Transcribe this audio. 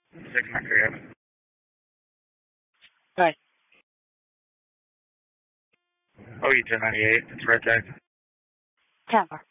693. Hi. Oh, you 1098. It's red tag. 10.